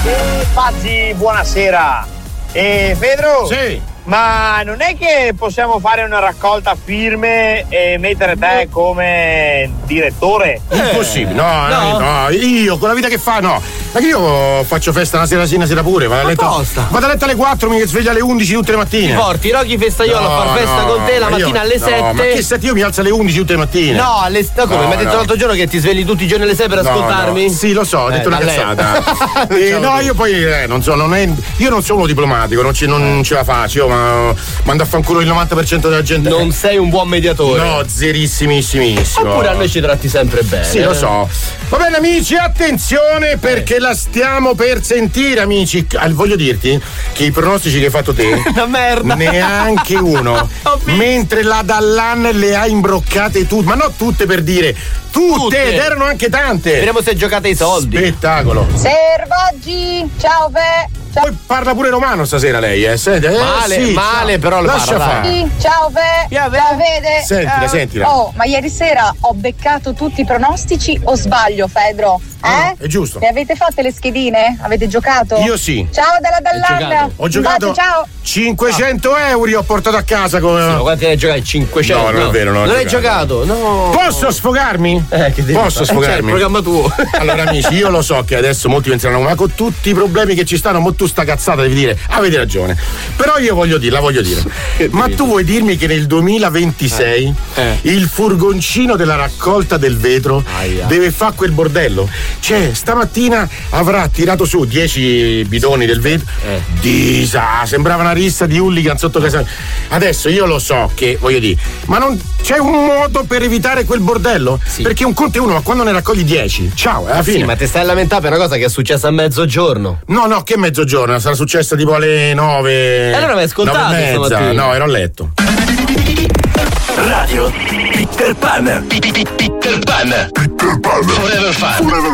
Pazzi, buonasera. Pedro? Sì. Ma non è che possiamo fare una raccolta firme e mettere te come direttore? Impossibile, no, io con la vita che fa, no. Ma che io faccio festa una sera pure, vado a letto alle 4, mi sveglio alle 11 tutte le mattine. Ti porti Rocky Festaiolo a far festa con te la mattina alle 7. Ma che io mi alzo alle 11 tutte le mattine. No, come? Mi hai detto l'altro giorno che ti svegli tutti i giorni alle 6 per ascoltarmi? No. Sì, lo so, ho detto una cazzata. No, io poi non so, io non sono uno diplomatico, non ce la faccio, ma mando a fanculo il 90% della gente. Non sei un buon mediatore. No, zerissimissimo. Oppure a noi ci tratti sempre bene. Sì, lo so. Va bene, amici, attenzione perché la stiamo per sentire, amici. Voglio dirti che i pronostici che hai fatto te una merda. Neanche uno. Mentre la Dallan le ha imbroccate tutte, ma non tutte per dire tutte. Ed erano anche tante. Vediamo se giocate i soldi. Spettacolo. Servaggi, ciao Fe. Poi parla pure romano stasera lei, male, però lo lascia parla. fare. Ciao Fe. Ciao Fede. Sentila. Oh, ma ieri sera ho beccato tutti i pronostici o sbaglio, Fedro? No, è giusto. Le avete fatte le schedine? Avete giocato? Io sì. Ciao dalla Dallan. Ho giocato. Ciao. 500 euro ho portato a casa come. Ma quanti ne hai giocati? 500? No, non è vero, non hai giocato? No. Posso sfogarmi? Posso sfogarmi? Il programma tuo. Allora, amici, io lo so che adesso molti penseranno, ma con tutti i problemi che ci stanno, mo tu sta cazzata devi dire, avete ragione. Però io la voglio dire. Ma tu vuoi dirmi che nel 2026 il furgoncino della raccolta del vetro deve fare quel bordello? Cioè, stamattina avrà tirato su 10 bidoni del vetro. Sembrava una rissa di hooligan sotto casa. Adesso io lo so che, voglio dire, ma non c'è un modo per evitare quel bordello? Sì. Perché un conto è uno, ma quando ne raccogli 10, ciao, alla fine. Sì, ma ti stai a lamentare per una cosa che è successa a mezzogiorno. No, che mezzogiorno? Sarà successa tipo alle 9. Allora mi hai ascoltato stamattina? No, ero a letto. Radio Peter Pan. Forever Fan.